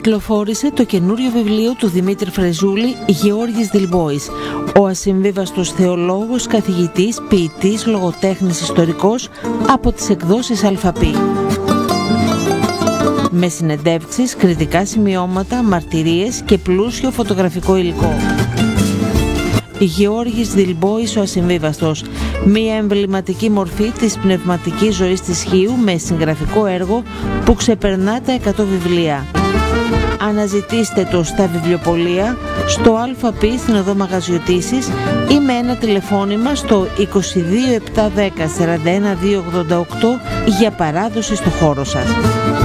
Κυκλοφόρησε το καινούριο βιβλίο του Δημήτρη Φρεζούλη, Γεώργης Δηλμπόης, ο ασυμβίβαστος θεολόγος, καθηγητής, ποιητής, λογοτέχνης, ιστορικός, από τις εκδόσεις Αλφαπή. Με συνεντεύξεις, κριτικά σημειώματα, μαρτυρίες και πλούσιο φωτογραφικό υλικό. Γεώργης Δηλμπόης ο ασυμβίβαστος, μια εμβληματική μορφή της πνευματικής ζωής της Χίου με συγγραφικό έργο που ξεπερνά τα 100 βιβλία. Αναζητήστε το στα βιβλιοπωλεία, στο ΑΠ στην οδό Μαγαζιωτήσης ή με ένα τηλεφώνημα στο 22 710 41 288 για παράδοση στο χώρο σας.